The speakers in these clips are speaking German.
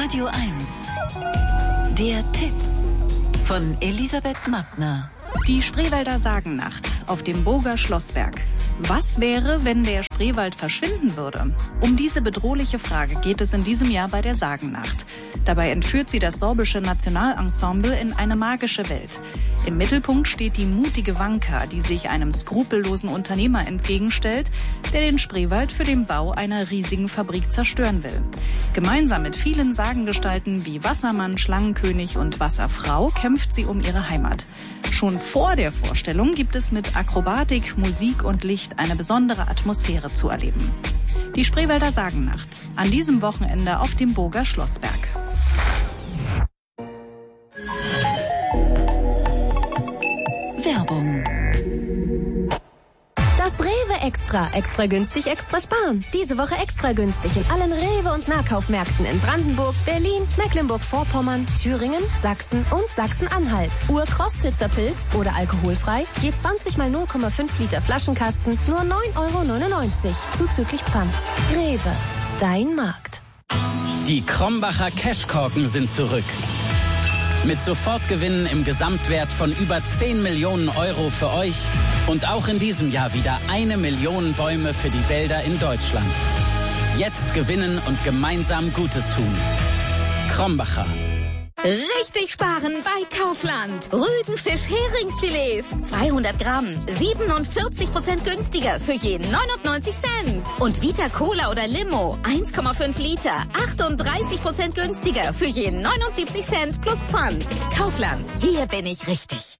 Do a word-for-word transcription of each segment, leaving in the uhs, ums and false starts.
Radio eins. Der Tipp von Elisabeth Mattner. Die Spreewälder Sagennacht auf dem Burger Schlossberg. Was wäre, wenn der Spreewald verschwinden würde? Um diese bedrohliche Frage geht es in diesem Jahr bei der Sagennacht. Dabei entführt sie das sorbische Nationalensemble in eine magische Welt. Im Mittelpunkt steht die mutige Wanka, die sich einem skrupellosen Unternehmer entgegenstellt, der den Spreewald für den Bau einer riesigen Fabrik zerstören will. Gemeinsam mit vielen Sagengestalten wie Wassermann, Schlangenkönig und Wasserfrau kämpft sie um ihre Heimat. Schon vor der Vorstellung gibt es mit Akrobatik, Musik und Licht eine besondere Atmosphäre zu erleben. Die Spreewälder Sagennacht, an diesem Wochenende auf dem Burger Schlossberg. Werbung. Das Rewe Extra. Extra günstig, extra sparen. Diese Woche extra günstig in allen Rewe- und Nahkaufmärkten in Brandenburg, Berlin, Mecklenburg-Vorpommern, Thüringen, Sachsen und Sachsen-Anhalt. Ur-Krostitzer Pilz oder alkoholfrei, je zwanzig mal null Komma fünf Liter Flaschenkasten, nur neun Euro neunundneunzig, zuzüglich Pfand. Rewe, dein Markt. Die Krombacher Cashkorken sind zurück. Mit Sofortgewinnen im Gesamtwert von über zehn Millionen Euro für euch und auch in diesem Jahr wieder eine Million Bäume für die Wälder in Deutschland. Jetzt gewinnen und gemeinsam Gutes tun. Krombacher. Richtig sparen bei Kaufland. Rüdenfisch Heringsfilets. zweihundert Gramm. siebenundvierzig Prozent günstiger für jeden neunundneunzig Cent. Und Vita Cola oder Limo. eins Komma fünf Liter. achtunddreißig Prozent günstiger für jeden neunundsiebzig Cent plus Pfand. Kaufland. Hier bin ich richtig.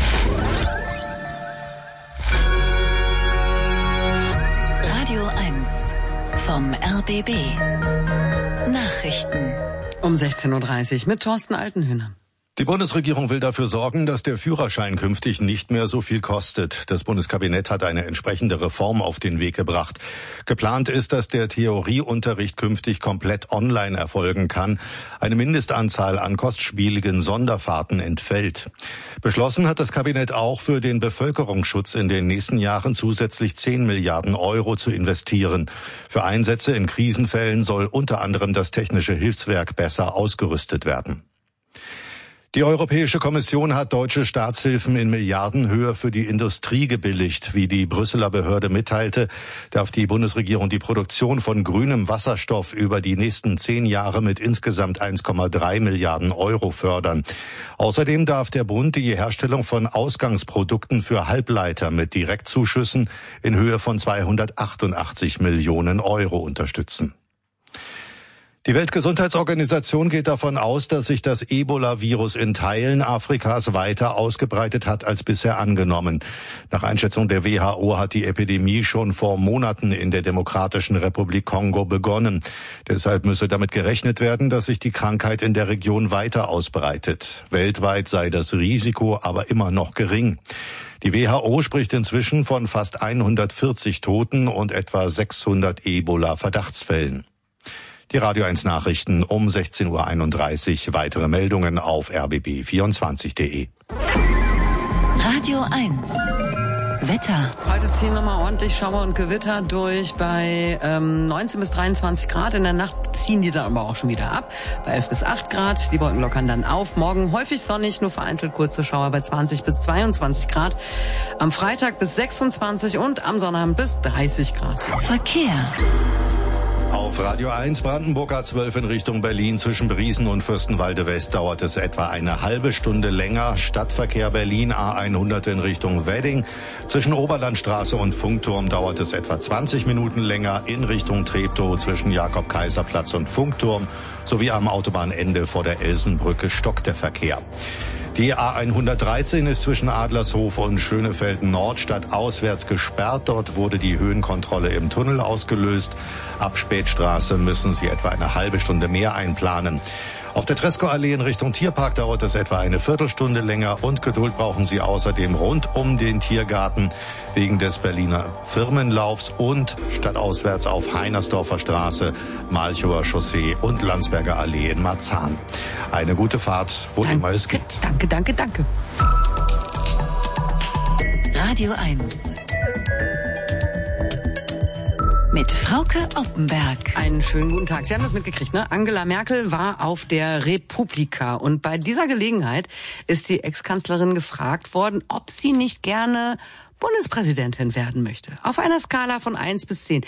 Radio eins vom R B B. Nachrichten. Um sechzehn Uhr dreißig mit Thorsten Altenhühner. Die Bundesregierung will dafür sorgen, dass der Führerschein künftig nicht mehr so viel kostet. Das Bundeskabinett hat eine entsprechende Reform auf den Weg gebracht. Geplant ist, dass der Theorieunterricht künftig komplett online erfolgen kann. Eine Mindestanzahl an kostspieligen Sonderfahrten entfällt. Beschlossen hat das Kabinett auch, für den Bevölkerungsschutz in den nächsten Jahren zusätzlich zehn Milliarden Euro zu investieren. Für Einsätze in Krisenfällen soll unter anderem das Technische Hilfswerk besser ausgerüstet werden. Die Europäische Kommission hat deutsche Staatshilfen in Milliardenhöhe für die Industrie gebilligt. Wie die Brüsseler Behörde mitteilte, darf die Bundesregierung die Produktion von grünem Wasserstoff über die nächsten zehn Jahre mit insgesamt eins Komma drei Milliarden Euro fördern. Außerdem darf der Bund die Herstellung von Ausgangsprodukten für Halbleiter mit Direktzuschüssen in Höhe von zweihundertachtundachtzig Millionen Euro unterstützen. Die Weltgesundheitsorganisation geht davon aus, dass sich das Ebola-Virus in Teilen Afrikas weiter ausgebreitet hat als bisher angenommen. Nach Einschätzung der W H O hat die Epidemie schon vor Monaten in der Demokratischen Republik Kongo begonnen. Deshalb müsse damit gerechnet werden, dass sich die Krankheit in der Region weiter ausbreitet. Weltweit sei das Risiko aber immer noch gering. Die W H O spricht inzwischen von fast hundertvierzig Toten und etwa sechshundert Ebola-Verdachtsfällen. Die Radio eins Nachrichten um sechzehn Uhr einunddreißig. Weitere Meldungen auf r b b vierundzwanzig punkt d e. Radio eins. Wetter. Heute ziehen nochmal ordentlich Schauer und Gewitter durch bei ähm, neunzehn bis dreiundzwanzig Grad. In der Nacht ziehen die dann aber auch schon wieder ab. Bei elf bis acht Grad. Die Wolken lockern dann auf. Morgen häufig sonnig, nur vereinzelt kurze Schauer bei zwanzig bis zweiundzwanzig Grad. Am Freitag bis sechsundzwanzig und am Sonnabend bis dreißig Grad. Verkehr. Auf Radio eins Brandenburg A zwölf in Richtung Berlin zwischen Briesen und Fürstenwalde West dauert es etwa eine halbe Stunde länger. Stadtverkehr Berlin A hundert in Richtung Wedding. Zwischen Oberlandstraße und Funkturm dauert es etwa zwanzig Minuten länger. In Richtung Treptow zwischen Jakob-Kaiser-Platz und Funkturm sowie am Autobahnende vor der Elsenbrücke stockt der Verkehr. Die A hundertdreizehn ist zwischen Adlershof und Schönefelden Nord stadtauswärts gesperrt. Dort wurde die Höhenkontrolle im Tunnel ausgelöst. Ab Spätstraße müssen Sie etwa eine halbe Stunde mehr einplanen. Auf der Treskow-Allee in Richtung Tierpark dauert es etwa eine Viertelstunde länger und Geduld brauchen Sie außerdem rund um den Tiergarten wegen des Berliner Firmenlaufs und stadtauswärts auf Heinersdorfer Straße, Malchower Chaussee und Landsberger Allee in Marzahn. Eine gute Fahrt, wo danke, immer es geht. Danke, danke, danke. Radio eins. mit Frauke Oppenberg. Einen schönen guten Tag. Sie haben das mitgekriegt, ne? Angela Merkel war auf der Republika und bei dieser Gelegenheit ist die Ex-Kanzlerin gefragt worden, ob sie nicht gerne Bundespräsidentin werden möchte. Auf einer Skala von eins bis zehn.